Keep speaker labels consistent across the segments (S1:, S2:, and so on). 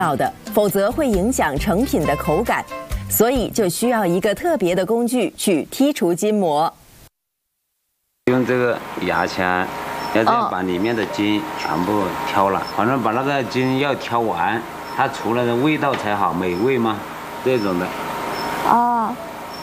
S1: 要的，否则会影响成品的口感，所以就需要一个特别的工具去剔除筋膜。
S2: 用这个牙签，要这样把里面的筋全部挑了，反正把那个筋要挑完，它出来的味道才好，美味嘛，这种的。
S3: 哦。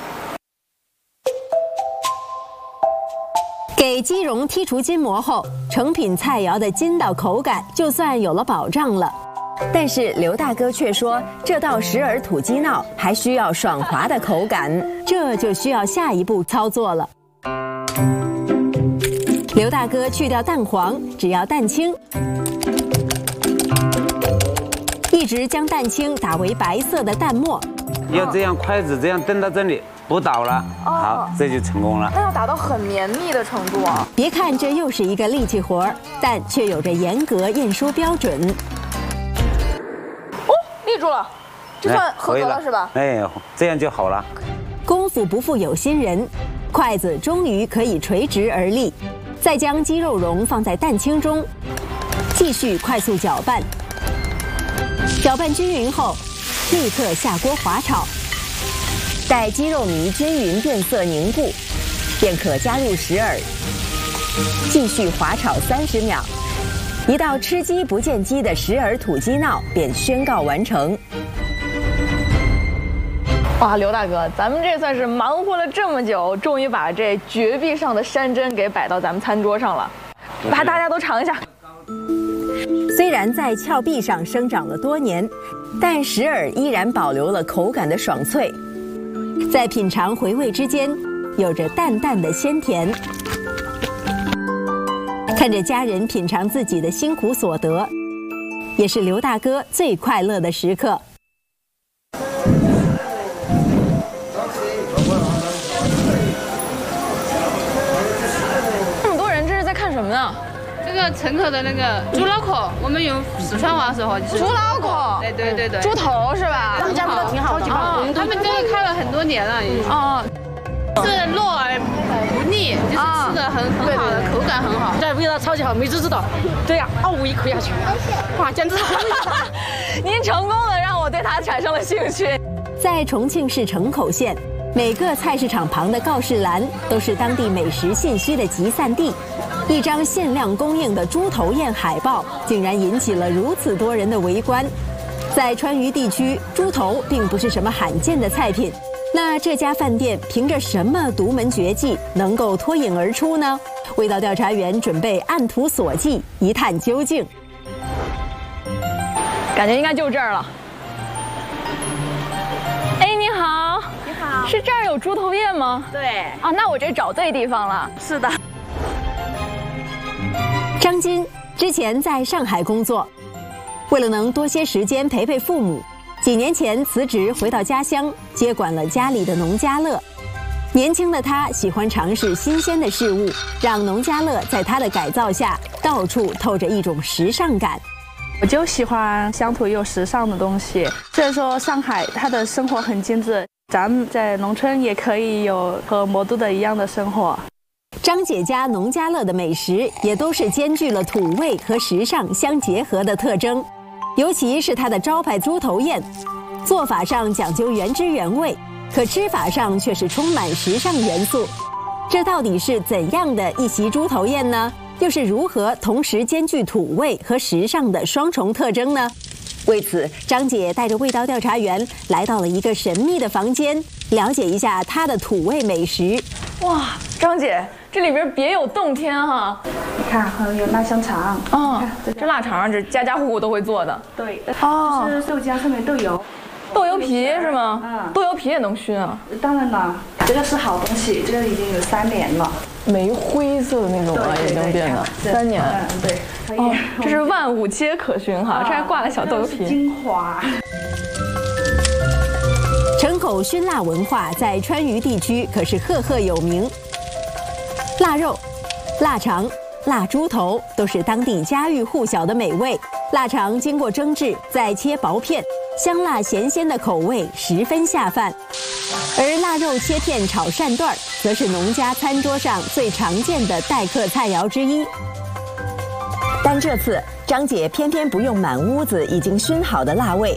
S1: 给鸡蓉剔除筋膜后，成品菜肴的筋道口感就算有了保障了。但是刘大哥却说，这道石耳土鸡闹还需要爽滑的口感，这就需要下一步操作了。刘大哥去掉蛋黄，只要蛋清，一直将蛋清打为白色的蛋沫。
S2: 要这样筷子这样蹬到这里，不倒了，好，这就成功了。
S3: 那要打到很绵密的程度啊！
S1: 别看这又是一个力气活儿，但却有着严格验收标准。
S3: 哦，立住了，这算合格了是吧？
S2: 哎，这样就好了。
S1: 功夫不负有心人，筷子终于可以垂直而立。再将鸡肉蓉放在蛋清中，继续快速搅拌。搅拌均匀后，立刻下锅滑炒。待鸡肉糜均匀变色凝固，便可加入石耳，继续滑炒30秒。一道吃鸡不见鸡的石耳土鸡闹便宣告完成。
S3: 哇，刘大哥，咱们这算是忙活了这么久，终于把这绝壁上的山珍给摆到咱们餐桌上了，把大家都尝一下。
S1: 虽然在峭壁上生长了多年，但石耳依然保留了口感的爽脆，在品尝回味之间，有着淡淡的鲜甜。看着家人品尝自己的辛苦所得，也是刘大哥最快乐的时刻。
S3: 什么呢？
S4: 这个城口的那个猪脑壳，我们用四川话说就是
S3: 猪脑壳。
S4: 对，
S3: 猪头是吧？
S4: 他们家的挺好的，他们这个开了很多年了已经。哦，是糯而不腻，就是吃的很好的，口感很好。
S5: 这味道超级好，没知道。对呀，嗷一口下去，哇，简直好味道！
S3: 您成功的让我对它产生了兴趣。
S1: 在重庆市城口县，每个菜市场旁的告示栏都是当地美食信息的集散地。一张限量供应的猪头宴海报，竟然引起了如此多人的围观。在川渝地区，猪头并不是什么罕见的菜品。那这家饭店凭着什么独门绝技能够脱颖而出呢？味道调查员准备按图索骥，一探究竟。
S3: 感觉应该就这儿了。哎，你好。
S6: 你好。
S3: 是这儿有猪头宴吗？
S6: 对。
S3: 啊，那我这找对地方了。
S6: 是的。
S1: 张金之前在上海工作，为了能多些时间陪陪父母，几年前辞职回到家乡，接管了家里的农家乐。年轻的他喜欢尝试新鲜的事物，让农家乐在他的改造下，到处透着一种时尚感。
S6: 我就喜欢乡土又时尚的东西。虽然说上海它的生活很精致，咱们在农村也可以有和魔都的一样的生活。
S1: 张姐家农家乐的美食也都是兼具了土味和时尚相结合的特征，尤其是它的招牌猪头宴，做法上讲究原汁原味，可吃法上却是充满时尚元素。这到底是怎样的一席猪头宴呢？又是如何同时兼具土味和时尚的双重特征呢？为此，张姐带着味道调查员来到了一个神秘的房间，了解一下她的土味美食。
S3: 哇，张姐，这里边别有洞天哈！
S6: 你看，还有腊香肠。
S3: 这腊肠这家家户户都会做的。
S6: 对。就是豆浆上面豆油。
S3: 豆油皮是吗？豆油皮也能熏啊？
S6: 当然了，这个是好东西，这个已经有3年了。
S3: 煤灰色的那种了，已经变得3年。
S6: 对。
S3: 哦，这是万物皆可熏哈，这还挂了小豆油皮。
S6: 精华。
S1: 城口熏腊文化在川渝地区可是赫赫有名。腊肉、腊肠、腊猪头都是当地家喻户晓的美味。腊肠经过蒸制，再切薄片，香辣咸鲜的口味十分下饭。而腊肉切片炒扇段，则是农家餐桌上最常见的待客菜肴之一。但这次张姐偏偏不用满屋子已经熏好的辣味，